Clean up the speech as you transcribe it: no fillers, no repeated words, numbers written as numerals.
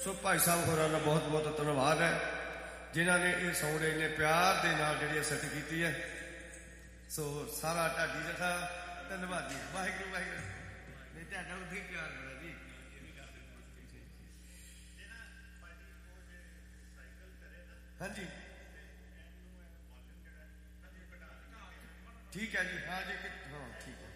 ਸੋ ਭਾਈ ਸਾਹਿਬ ਹੋਰਾਂ ਦਾ ਬਹੁਤ ਬਹੁਤ ਧੰਨਵਾਦ ਹੈ ਜਿਨ੍ਹਾਂ ਨੇ ਇਹ ਸੌਂਡ ਇੰਨੇ ਪਿਆਰ ਦੇ ਨਾਲ ਜਿਹੜੀ ਸੈੱਟ ਕੀਤੀ ਹੈ। ਸੋ ਸਾਰਾ ਢਾਡੀ ਦਾ ਧੰਨਵਾਦੀ ਵਾਹਿਗੁਰੂ ਵਾਹਿਗੁਰੂ। ਨਹੀਂ ਤੁਹਾਡਾ ਉੱਥੇ ਪਿਆਰ ਬੜਾ ਜੀ। ਹਾਂਜੀ ਠੀਕ ਹੈ ਜੀ। ਹਾਂ ਜੀ ਹਾਂ ਠੀਕ ਹੈ।